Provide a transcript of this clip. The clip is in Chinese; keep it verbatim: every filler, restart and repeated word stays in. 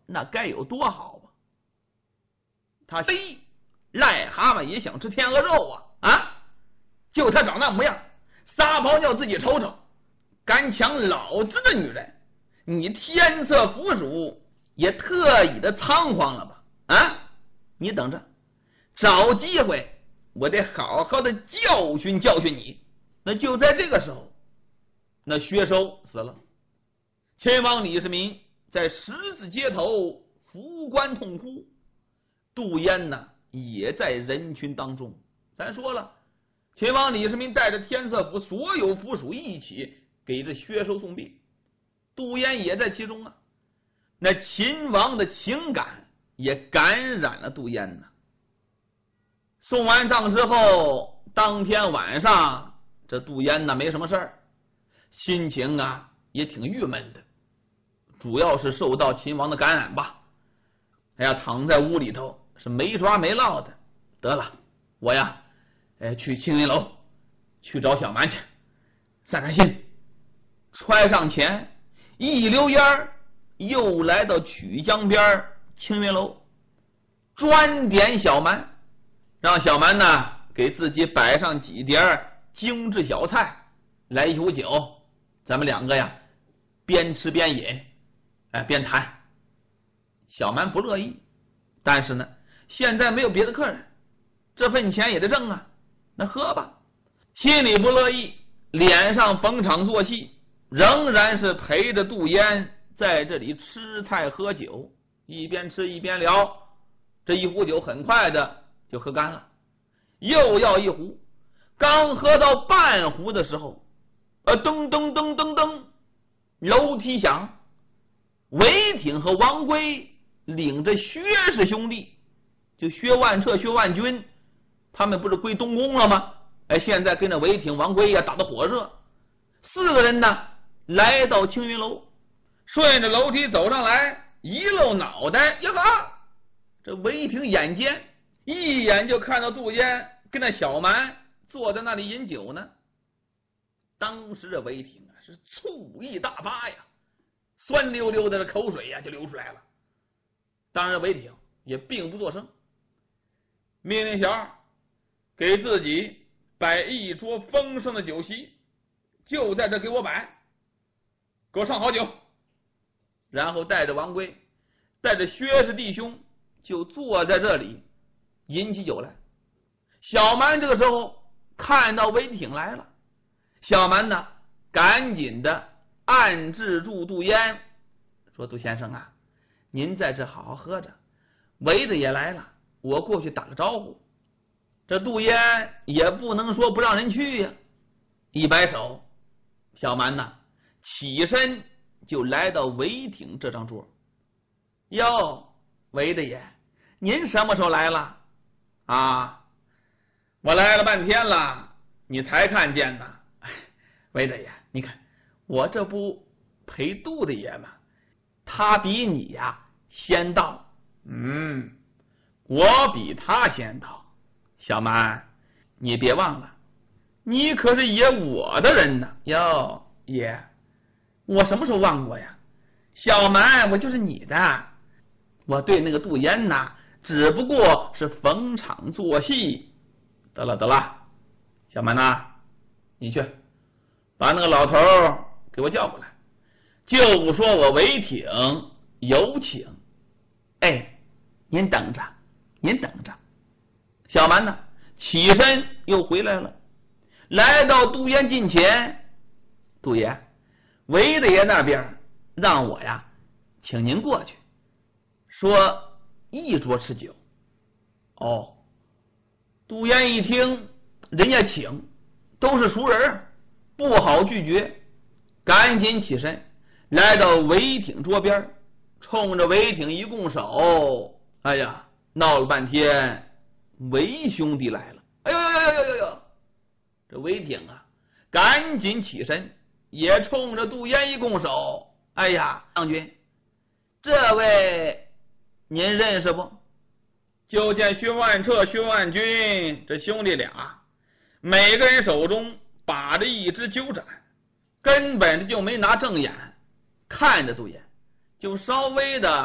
那该有多好啊！他嘿，癞蛤蟆也想吃天鹅肉啊啊！就他长那模样，撒泡尿自己瞅瞅，敢抢老子的女人，你天策府属也特意的仓皇了吧？啊！你等着，找机会我得好好的教训教训你。那就在这个时候，那薛收死了，秦王李世民在十字街头扶棺痛哭，杜淹呢也在人群当中。咱说了，秦王李世民带着天策府所有府属一起给这薛收送别，杜淹也在其中啊。那秦王的情感也感染了杜淹呢。送完葬之后，当天晚上，这杜淹呢没什么事儿，心情啊也挺郁闷的，主要是受到秦王的感染吧。哎呀，躺在屋里头是没抓没落的。得了，我呀，哎，去青云楼去找小蛮去散散心。揣上钱，一溜烟儿又来到曲江边青云楼，专点小蛮，让小蛮呢给自己摆上几碟精致小菜，来一壶酒，咱们两个呀边吃边饮，哎，边谈。小蛮不乐意，但是呢现在没有别的客人，这份钱也得挣啊，那喝吧。心里不乐意，脸上逢场作戏，仍然是陪着杜淹在这里吃菜喝酒，一边吃一边聊。这一壶酒很快的就喝干了，又要一壶。刚喝到半壶的时候，呃，噔噔噔噔噔，楼梯响，韦挺和王圭领着薛氏兄弟，就薛万彻、薛万钧，他们不是归东宫了吗？哎，现在跟着韦挺、王圭呀打得火热。四个人呢来到青云楼，顺着楼梯走上来，一露脑袋，呀哈！这韦挺眼尖，一眼就看到杜淹跟那小蛮坐在那里饮酒呢。当时这韦挺啊是醋意大发呀，酸溜溜的口水呀就流出来了。当然韦挺也并不作声，命令小二给自己摆一桌丰盛的酒席，就在这给我摆，给我上好酒。然后带着王圭，带着薛氏弟兄就坐在这里饮起酒来。小蛮这个时候看到韦挺来了，小蛮呢赶紧的按制住杜淹，说：“杜先生啊，您在这好好喝着，韦子也来了，我过去打个招呼。”这杜淹也不能说不让人去呀，一摆手，小蛮呐起身就来到韦挺这张桌。哟，韦大爷，您什么时候来了？啊，我来了半天了，你才看见呢。韦大爷，你看我这不陪杜大爷吗？他比你呀先到。嗯，我比他先到。小蛮，你别忘了，你可是爷我的人呢。哟，爷，我什么时候忘过呀？小蛮，我就是你的。我对那个杜淹呐，只不过是逢场作戏。得了得了，小蛮呐，你去把那个老头给我叫过来，就说我韦挺有请。哎，您等着，您等着。小蛮呢起身又回来了，来到杜淹近前。杜爷，韦大爷那边让我呀请您过去，说一桌吃酒。哦，杜淹一听人家请，都是熟人，不好拒绝，赶紧起身来到韦挺桌边，冲着韦挺一拱手。哎呀，闹了半天韦兄弟来了。哎呦呦呦呦呦呦！这韦挺啊赶紧起身，也冲着杜淹一拱手。哎呀，将军，这位您认识不？就见薛万彻、薛万钧这兄弟俩，每个人手中把着一支酒盏，根本就没拿正眼看着杜淹，就稍微的